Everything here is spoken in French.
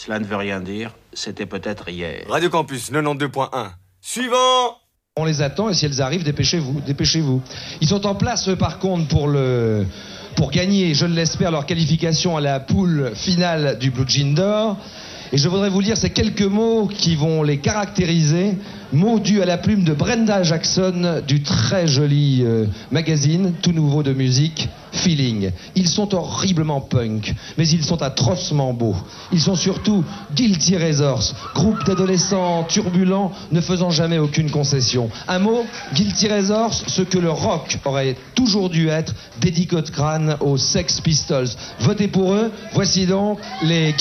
Cela ne veut rien dire, c'était peut-être hier. Radio Campus 92.1. Suivant! On les attend et si elles arrivent, dépêchez-vous, dépêchez-vous. Ils sont en place, eux, par contre, pour gagner, je l'espère, leur qualification à la poule finale du Blue Jean d'Or. Et je voudrais vous lire ces quelques mots qui vont les caractériser. Mots dus à la plume de Brenda Jackson du très joli magazine tout nouveau de musique, Feeling. Ils sont horriblement punk, mais ils sont atrocement beaux. Ils sont surtout Guilty Razors, groupe d'adolescents turbulents ne faisant jamais aucune concession. Un mot, Guilty Razors, ce que le rock aurait toujours dû être, dédicace crâne aux Sex Pistols. Votez pour eux, voici donc les